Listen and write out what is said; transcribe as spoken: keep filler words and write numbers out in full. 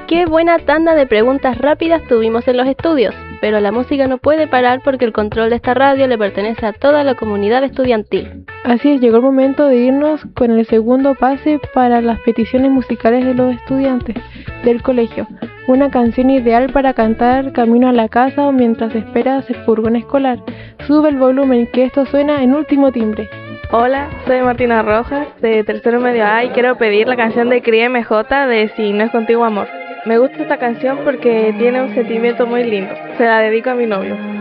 Qué buena tanda de preguntas rápidas tuvimos en los estudios, pero la música no puede parar porque el control de esta radio le pertenece a toda la comunidad estudiantil. Así es, llegó el momento de irnos con el segundo pase para las peticiones musicales de los estudiantes del colegio. Una canción ideal para cantar camino a la casa o mientras esperas el furgón escolar. Sube el volumen que esto suena en Último Timbre. Hola, soy Martina Rojas, de tercero medio A, y quiero pedir la canción de Cría M J de Si no es contigo amor. Me gusta esta canción porque tiene un sentimiento muy lindo. Se la dedico a mi novio.